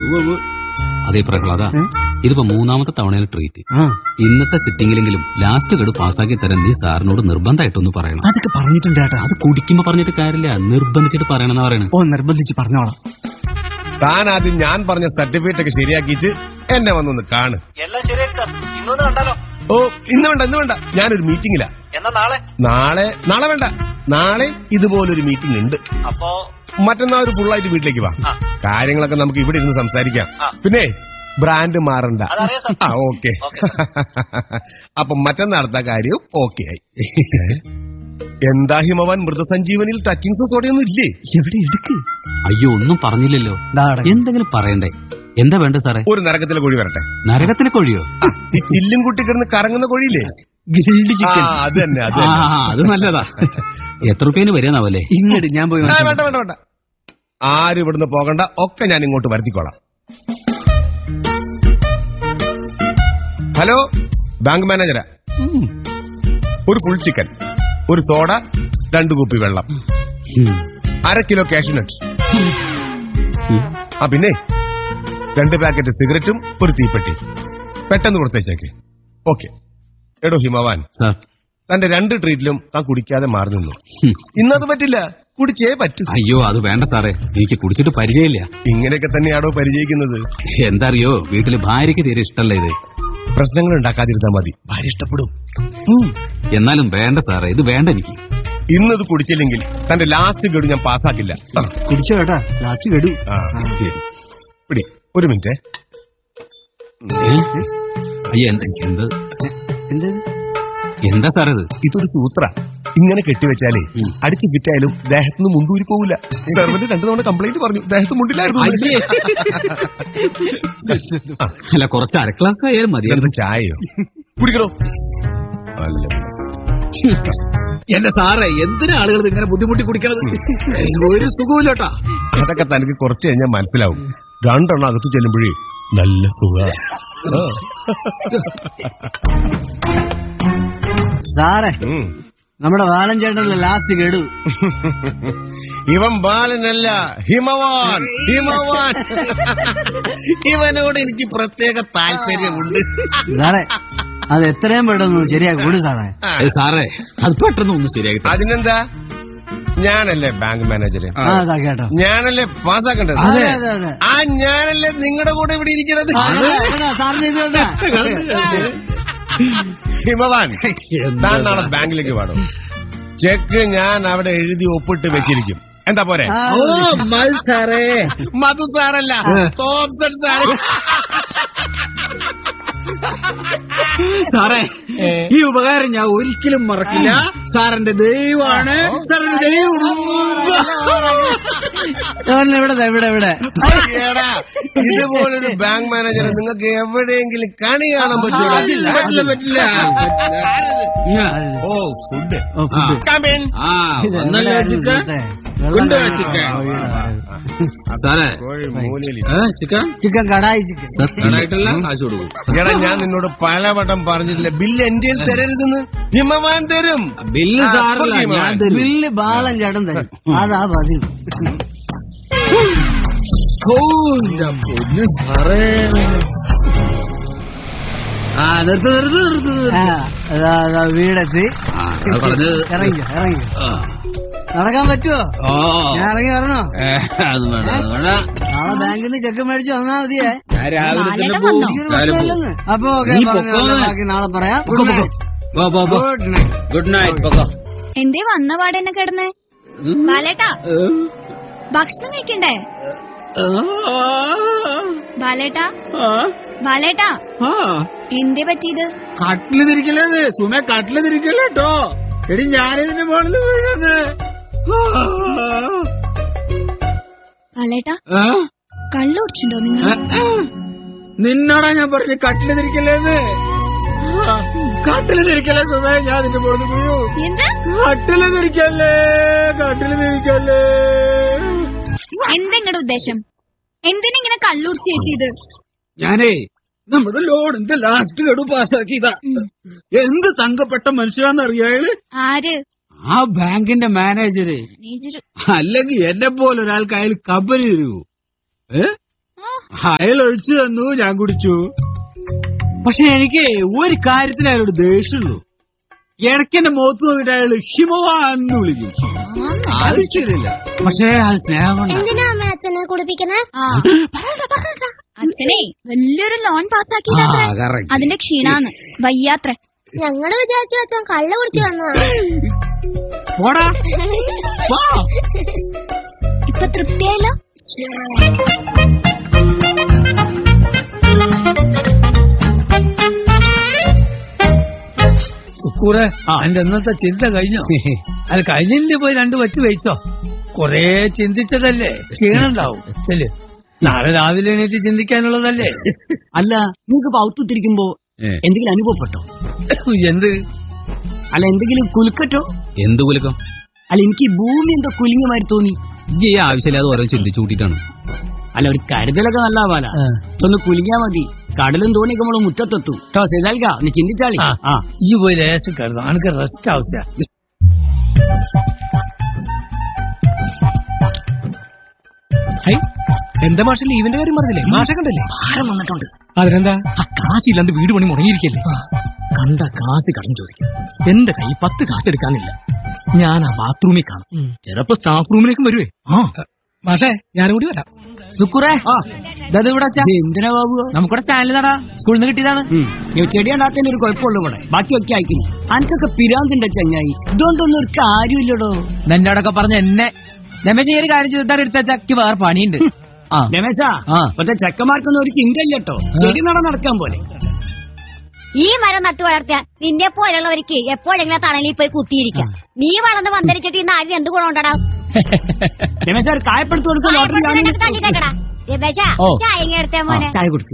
അതേ പ്രഹ്ലാദ, ഇതിപ്പോ 3ാമത്തെ തവണയാണ് ട്രീറ്റ്. ഇന്നത്തെ സിറ്റിംഗിലെങ്കിലും ലാസ്റ്റ് ഗഡു പാസ്സാക്കി തരാൻ നീ സാറിനോട് നിർബന്ധമായിട്ടൊന്ന് പറയണം. അതൊക്കെ പറഞ്ഞിട്ടുണ്ട് ചേട്ടാ. അത് കുടിക്കുമ്പോ പറഞ്ഞിട്ട് കാര്യമില്ല, നിർബന്ധിച്ചിട്ട് പറയണമെന്ന് പറയണം. ഓ, നിർബന്ധിച്ച് പറഞ്ഞോളാം. താൻ ആദ്യം ഞാൻ പറഞ്ഞ സർട്ടിഫിക്കറ്റ് ഒക്കെ ശരിയാക്കിയിട്ട് എന്നെ വന്നൊന്ന് കാണ്. എല്ലാം ശരിയാക്കി സാർ, ഇന്നൊന്ന് കണ്ടാലോ? ഓ, ഇന്ന് വേണ്ട, ഞാനൊരു മീറ്റിംഗിലാ. എന്നാ നാളെ വേണ്ട, നാളെ ഇതുപോലൊരു മീറ്റിംഗ് ഉണ്ട്. അപ്പോ മറ്റന്നാൾ ഒരു ഫുള്ളായിട്ട് വീട്ടിലേക്ക് വാ. കാര്യങ്ങളൊക്കെ നമുക്ക് ഇവിടെ ഇരുന്ന് സംസാരിക്കാം. പിന്നെ ബ്രാൻഡ് മാറണ്ട. ഓക്കെ. അപ്പൊ മറ്റന്നാളത്തെ കാര്യം ഓക്കെ ആയി. എന്താ ഹിമവാൻ, മൃതസഞ്ജീവനിൽ ടച്ചിങ് സോഡയൊന്നും ഇല്ലേ? എവിടെ എടുക്ക്? അയ്യോ, ഒന്നും പറഞ്ഞില്ലല്ലോ. എന്തെങ്കിലും പറയണ്ടേ? എന്താ വേണ്ട സാറേ? ഒരു നരകത്തിലെ കോഴി വരട്ടെ. നരകത്തിലെ കോഴിയോ? ഈ ചില്ലും കുട്ടി കിടന്ന് കറങ്ങുന്ന കോഴിയില്ലേ? Grilled chicken. അത് തന്നെ. അത് നല്ലതാ. എത്ര രൂപേന് വരാനാവല്ലേ? ഇങ്ങോട്ട് ഞാൻ പോയി. വേണ്ട, ആരും ഇവിടുന്ന് പോകണ്ട, ഒക്കെ ഞാൻ ഇങ്ങോട്ട് വരുത്തിക്കോളാം. Hello, bank മാനേജരാ. ഒരു ഫുൾ ചിക്കൻ, ഒരു സോഡ, 2 കുപ്പി വെള്ളം, 1/2 കിലോ കാഷ്യൂനട്ട്. പിന്നെ 2 പാക്കറ്റ് സിഗരറ്റും ഒരു തീപ്പെട്ടി. പെട്ടെന്ന് കൊടുത്തേച്ചേക്ക്. ഓക്കെ. എടോ ഹിമവാൻ, തന്റെ 2 ട്രീറ്റിലും താൻ കുടിക്കാതെ മാറി നിന്നു. ഇന്നത് പറ്റില്ല, കുടിച്ചേ പറ്റൂ. അയ്യോ, അത് വേണ്ട സാറേ, എനിക്ക് കുടിച്ചിട്ട് പരിചയമില്ല. ഇങ്ങനെയൊക്കെ തന്നെയാണോ പരിചയിക്കുന്നത്? എന്താ അറിയോ, വീട്ടില് ഭാര്യയ്ക്ക് തീരെ ഇഷ്ടമല്ല ഇത്. പ്രശ്നങ്ങൾ ഉണ്ടാക്കാതിരുന്നാ മതി, ഭാര്യ ഇഷ്ടപ്പെടും. എന്നാലും വേണ്ട സാറേ, ഇത് വേണ്ട എനിക്ക്. ഇന്നത് കുടിച്ചില്ലെങ്കിൽ തന്റെ ലാസ്റ്റ് ഗഡു ഞാൻ പാസ്സാക്കില്ല. കുടിച്ചോ ചേട്ടാ, ലാസ്റ്റ് ഗഡു. പിടി, ഒരു മിനിറ്റ്. അയ്യോ, എന്താ സാറേ ഇത്? ഇതൊരു സൂത്ര. ഇങ്ങനെ കെട്ടിവെച്ചാലേ അടിച്ച് വിറ്റായാലും ദേഹത്തുനിന്ന് മുണ്ടൂരി പോവില്ല. സെർവന്റ് 2 തവണ കംപ്ലൈന്റ് പറഞ്ഞു, ദേഹത്ത് മുണ്ടില്ലായിരുന്നു. അല്ല, കുറച്ച് 1/2 ഗ്ലാസ് ആയാലും മതി. ചായയോ കുടിക്കണോ? അല്ല, എന്റെ സാറേ, എന്തിനാ ആളുകൾ ഇങ്ങനെ ബുദ്ധിമുട്ടി കുടിക്കണത്? ഒരു സുഖമില്ലോട്ടാ. അതൊക്കെ തനിക്ക് കുറച്ച് കഴിഞ്ഞാൽ മനസ്സിലാവും. 2 എണ്ണം അകത്ത് ചെല്ലുമ്പോഴേ നല്ല സുഖ. സാറേ, നമ്മുടെ ബാലൻ ചേട്ടനല്ലേ ലാസ്റ്റ് ഗഡു? ഇവൻ ബാലനല്ല, ഹിമവാൻ. ഇവനോട് എനിക്ക് പ്രത്യേക താല്പര്യമുണ്ട്. സാറേ, അത് എത്രയും പെട്ടെന്ന് ശരിയാക്കി കൊടു സാറേ. സാറേ, അത് പെട്ടെന്ന് ഒന്ന് ശരിയാക്കി. അതിനെന്താ, ഞാനല്ലേ ബാങ്ക് മാനേജർ, കേട്ടോ, ഞാനല്ലേ പാസ്സാക്കേണ്ടത്. ആ ഞാനല്ലേ നിങ്ങളുടെ കൂടെ ഇവിടെ ഇരിക്കണത്. ഹിമവാൻ, താൻ നാളെ ബാങ്കിലേക്ക് വേണം. ചെക്ക് ഞാൻ അവിടെ എഴുതി ഒപ്പിട്ട് വെച്ചിരിക്കും. എന്താ പോരെ? മധു സാറല്ല, തോംസൺ സാറ്. സാറേ, ഈ ഉപകാരം ഞാൻ ഒരിക്കലും മറക്കില്ല. സാറിന്റെ ദൈവമാണ്, സാറിന്റെ ദൈവം. ഇവിടെ ഇതുപോലൊരു ബാങ്ക് മാനേജർ നിങ്ങൾക്ക് എവിടെയെങ്കിലും കണി കാണാൻ പറ്റില്ല. ഓ, ഫുഡ് ചിക്കൻ കടായി ചിക്കൻ കടായിട്ടല്ല, കാശ് കൊടുക്കും. എടാ, ഞാൻ നിന്നോട് പലവട്ടം പറഞ്ഞിട്ടില്ല ബില്ല് എന്റെ തരരുതെന്ന്. ഹിമവാൻ തരും ബില്ല്. ബില്ല് ബാലൻ ചേട്ടൻ തരും. അതാ പതിവ്. സാറേ, വീടെത്തി ഇറങ്ങി നടക്കാൻ പറ്റുമോ? ഞാൻ ഇറങ്ങി വരണോ? നാളെ ബാങ്കിൽ നിന്ന് ചെക്ക് മേടിച്ചു വന്നാ മതിയേ. അപ്പൊ ബാക്കി നാളെ പറയാം. Good night. എന്തേ വന്ന പാടെന്നെ കിടന്നേ? ബാലേട്ടാ, ഭക്ഷണം കഴിക്കണ്ടേ? ബാലേട്ടാ, എന്തേ പറ്റിയത്? കട്ടില് തിരിക്കല്ലേ സുമേ, കട്ടില് തിരിക്കല്ലേട്ടോ. എടി, ഞാനിതിന്റെ മുകളിൽ വീഴുന്നത്. ബാലേട്ടാ, കള്ളു കുടിച്ചിട്ടുണ്ടോ നിങ്ങൾ? നിന്നോടാ ഞാൻ പറഞ്ഞു കട്ടില് തിരിക്കല്ലേന്ന്. കട്ടില് തിരിക്കല്ലേ സുമേ, ഞാൻ അതിന്റെ മുകളിൽ വീഴൂ. കട്ടില് തിരിക്കല്ലേ. എന്തെങ്ങളുടെ ഉദ്ദേശം? എന്തിനിങ്ങനെ കള്ളുടിച്ച് ചേച്ചിയത്? ഞാനേ നമ്മുടെ ലോണിന്റെ ലാസ്റ്റ് ഗഡു പാസ്സാക്കിയതാ. എന്ത് തങ്കപ്പെട്ട മനുഷ്യരാന്നറിയാള്? ആര്? ആ ബാങ്കിന്റെ മാനേജര്. അല്ലെങ്കിൽ എന്നെ പോലെ ഒരാൾക്ക് അയാൾ കമ്പനി തരൂ? അയാൾ ഒഴിച്ചു തന്നു, ഞാൻ കുടിച്ചു. പക്ഷെ എനിക്ക് ഒരു കാര്യത്തിന് അയാളോട് ദേഷ്യമുള്ളൂ. ഇടയ്ക്ക് എന്റെ മുഖത്ത് നോക്കിട്ട് അയാള് ഹിമവാന്ന് വിളിക്കും. അത് ശരിയല്ല, പക്ഷേ അത് സ്നേഹം കൊണ്ട്. എന്തിനാ അമ്മ അച്ഛനെ കുടിപ്പിക്കണേ? അച്ഛനെ വലിയൊരു ലോൺ പാസ്സാക്കി അതിന്റെ ക്ഷീണാന്ന് വയ്യാത്ര. ഞങ്ങള് വിചാരിച്ചു അച്ഛൻ കള്ള് കുടിച്ചു വന്നതാണ്. ഇപ്പൊ തൃപ്തിയായല്ലോ. സുക്കൂറെ, എന്റെ ഇന്നത്തെ ചിന്ത കഴിഞ്ഞോ? അത് കഴിഞ്ഞിട്ട് പോയി 2 വെച്ച് വെച്ചോ. കൊറേ ചിന്തിച്ചതല്ലേ, ക്ഷീണുണ്ടാവും. ചെല്, നാളെ രാവിലെ എണീറ്റ് ചിന്തിക്കാനുള്ളതല്ലേ. അല്ല, നിങ്ങൾക്ക് പൗത്തിട്ടിരിക്കുമ്പോ എന്തെങ്കിലും അനുഭവപ്പെട്ടോ? എന്ത്? അല്ല, എന്തെങ്കിലും കുലുക്കറ്റോ? എന്ത് കുലുക്കം? അല്ല, എനിക്ക് ഈ ഭൂമി എന്തോ കുലുങ്ങിയമാതിരി തോന്നി. ഈ ആവശ്യമില്ലാതെ ഓരോ ചിന്തിച്ചു കൂട്ടിയിട്ടാണ്. അല്ല, ഒരു കരുതലൊക്കെ നല്ല പാല. ഇതൊന്ന് കുലുങ്ങിയാ മതി, കടലും തോണിയൊക്കെ നമ്മള് മുറ്റത്തെത്തും കേട്ടോ. ചെയ്താൽക്ക നീ ചിന്തിച്ചാളി. ഈ പോയി ലേശം കരുതാം, എനിക്ക് റെസ്റ്റ് ആവശ്യ. എന്താ മാഷ ലീവിന്റെ കാര്യം പറഞ്ഞില്ലേ? മാഷ കണ്ടല്ലേ ഭാരം വന്നിട്ടുണ്ട്. അതിനെന്താ? കാശില്ലാണ്ട് വീട് പണി മുടങ്ങിയിരിക്കല്ലേ. കണ്ട കാശ് കടം ചോദിക്കും. എന്റെ കൈ 10 കാശ് എടുക്കാനില്ല. ഞാൻ ആ ബാത്റൂമിൽ കാണും, ചിലപ്പോ സ്റ്റാഫ് റൂമിലേക്കും വരുവേ. മാഷേ, ഞാനും കൂടി വരാം. സുക്കുറേ, ഇവിടെ എന്തിനാ ബാബു? നമുക്കിവിടെ സ്റ്റാൻഡിൽ നടാ, സ്കൂളിൽ നിന്ന് കിട്ടിയതാണ്. ചെടി ഉണ്ടാത്തതിന് ഒരു കുഴപ്പമുള്ളൂ ഇവിടെ, ബാക്കിയൊക്കെ അയക്കുന്നു. അനക്കൊക്കെ പിരാന്തിന്റെ ചങ്ങായി, ഇതുകൊണ്ടൊന്നും ഒരു കാര്യമില്ലടോ. എന്നോടൊക്കെ പറഞ്ഞ എന്നെ രമേശ് ഒരു കാര്യം ചെയ്താൽ എടുത്ത ചക്കി വേറെ പണിയുണ്ട്. രമേശാ, മറ്റേ ചെക്കന്മാർക്കൊന്നും ഒരു ചിന്തയില്ലട്ടോ, ചെടി നടക്കാൻ പോലെ. ഈ മരം നട്ടു വളർത്തിയ നിന്നെ പോലുള്ളവർക്ക് എപ്പോഴെങ്കിലും തണലിൽ പോയി കുത്തിയിരിക്കാം. നീ വളർന്ന് വന്തരിച്ചിട്ട് ഇന്ന് ആരും എന്ത് ഗുണം ഉണ്ടാടാ? രമേശ, ഒരു കായപ്പെടുത്തു കൊടുക്കും. ചായ എടുത്തേ മോനെ. ചായ കൊടുക്ക്.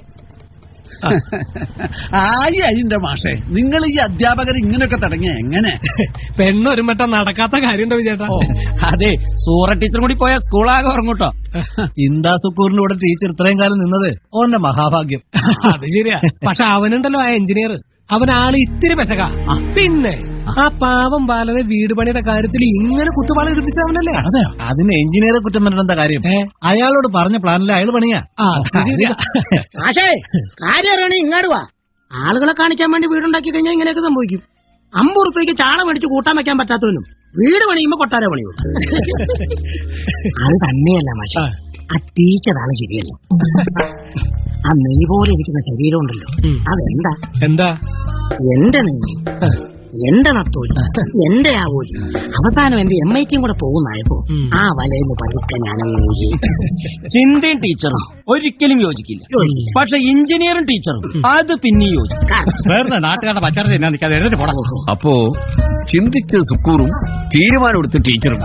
അതിന്റെ മാഷേ, നിങ്ങൾ ഈ അധ്യാപകർ ഇങ്ങനെയൊക്കെ തുടങ്ങിയ എങ്ങനെ? പെണ്ണൊരുമട്ട നടക്കാത്ത കാര്യം ചേട്ടാ. അതെ, സൂറ ടീച്ചർ കൂടി പോയ സ്കൂളാകെ ഉറങ്ങൂട്ടോ. ചിന്താ സുക്കൂറിന്റെ കൂടെ ടീച്ചർ ഇത്രയും കാലം നിന്നത് ഓന്റെ മഹാഭാഗ്യം. അത് ശരിയാ. പക്ഷെ അവനുണ്ടല്ലോ ആ എഞ്ചിനീയർ, അവനാള് ഇത്തിരി പെശക. പിന്നെ ആ പാവം ബാലനെ വീട് പണിയുടെ കാര്യത്തിൽ ഇങ്ങനെ കുത്തുപാള എടുപ്പിച്ചവനല്ലേ. അതെ, അതിന് എഞ്ചിനീയറെ കുറ്റം പറഞ്ഞ കാര്യം? അയാളോട് പറഞ്ഞ പ്ലാനിൽ അയാൾ പണിയാ. പക്ഷേ കാര്യം ഇങ്ങോട്ട് വാ. ആളുകളെ കാണിക്കാൻ വേണ്ടി വീടുണ്ടാക്കി കഴിഞ്ഞാൽ ഇങ്ങനെയൊക്കെ സംഭവിക്കും. 50 ഉറുപ്പ്യക്ക് ചാള മേടിച്ച് കൂട്ടാൻ വെക്കാൻ പറ്റാത്തവനും വീട് പണിയുമ്പോ കൊട്ടാര പണിയും. അത് തന്നെയല്ല മാഷേ, ആ ടീച്ചറാണ് ശരിയല്ല. ആ നെയ് പോലെ ഇരിക്കുന്ന ശരീരം ഉണ്ടല്ലോ, അതെന്താ? എന്താ? എന്റെ നെയ്യ്, എന്റെ നത്തോലി, എന്റെ ആ ഓലി. അവസാനം എന്റെ MIT കൂടെ പോകുന്നായപ്പോ ആ വലയെന്ന് പതുക്കെ ഞാനങ്ങ് ചിന്തയും ടീച്ചറും ഒരിക്കലും യോജിക്കില്ല. പക്ഷെ എഞ്ചിനീയറും ടീച്ചറും അത് പിന്നെ യോജിക്കും. നാട്ടുകാരുടെ പച്ചറ എന്നാ നിൽക്കാതെ എഴുതിട്ട് പോടാ. അപ്പോ ചിന്തിച്ച് സുക്കൂറും തീരുമാനമെടുത്ത് ടീച്ചറും.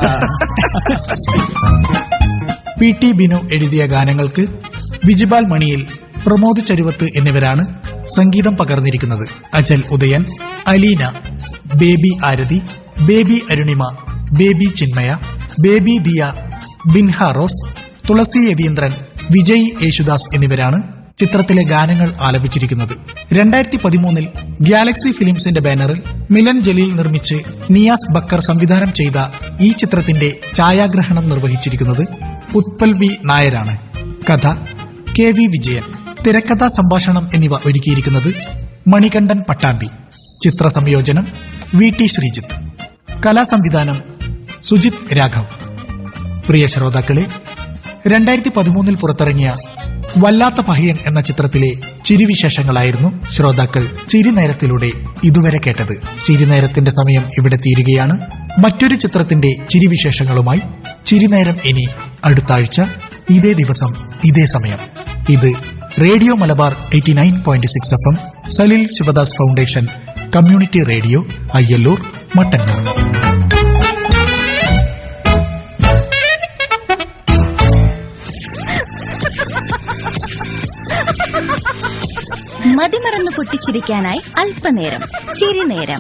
PT ബിനു എഴുതിയ ഗാനങ്ങൾക്ക് വിജിബാൽ മണിയിൽ, പ്രമോദ് ചരുവത്ത് എന്നിവരാണ് സംഗീതം പകർന്നിരിക്കുന്നത്. അജൽ ഉദയൻ, അലീന, ബേബി ആരതി, baby Arunima, baby Chinmaya, baby Diya, Binha rose, തുളസി യതീന്ദ്രൻ, വിജയ് യേശുദാസ് എന്നിവരാണ് ചിത്രത്തിലെ ഗാനങ്ങൾ ആലപിച്ചിരിക്കുന്നത്. 2013 ഗാലക്സി ഫിലിംസിന്റെ ബാനറിൽ മിലൻ ജലീൽ നിർമ്മിച്ച് നിയാസ് ബക്കർ സംവിധാനം ചെയ്ത ഈ ചിത്രത്തിന്റെ ഛായാഗ്രഹണം നിർവഹിച്ചിരിക്കുന്നത് ഉത്പൽ വി നായരാണ്. കഥ KV വിജയൻ, തിരക്കഥാ സംഭാഷണം എന്നിവ ഒരുക്കിയിരിക്കുന്നത് മണികണ്ഠൻ പട്ടാമ്പി. ചിത്ര സംയോജനം VT ശ്രീജിത്ത്. കലാസംവിധാനം സുജിത് രാഘവ്. പ്രിയ ശ്രോതാക്കളെ, 2013 പുറത്തിറങ്ങിയ വല്ലാത്ത പഹയൻ എന്ന ചിത്രത്തിലെ ചിരിവിശേഷങ്ങളായിരുന്നു ശ്രോതാക്കൾ ചിരിനേരത്തിലൂടെ ഇതുവരെ കേട്ടത്. ചിരിനേരത്തിന്റെ സമയം ഇവിടെ തീരുകയാണ്. മറ്റൊരു ചിത്രത്തിന്റെ ചിരിവിശേഷങ്ങളുമായി ചിരിനേരം ഇനി അടുത്ത ആഴ്ച ഇതേ ദിവസം ഇതേ സമയം. ഇത് radio Malabar 89.6 FM, Salil Sivadas foundation community radio, Ayyallur, Mattannur. മതിമറന്ന് പൊട്ടിച്ചിരിക്കാനായി അല്പനേരം ചിരിനേരം.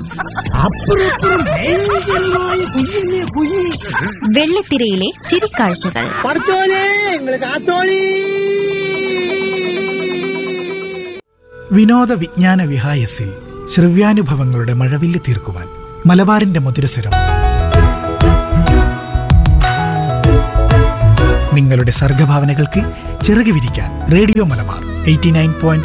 വെള്ളിത്തിരയിലെ ചിരിക്കാഴ്ചകൾ. വിനോദ വിജ്ഞാന വിഹായസിൽ ശ്രവ്യാനുഭവങ്ങളുടെ മഴവില്ല് തീർക്കുവാൻ മലബാറിന്റെ മധുരസ്വരം. നിങ്ങളുടെ സർഗഭാവനകൾക്ക് ചിറക് വിരിക്കാൻ റേഡിയോ മലബാർ 89.6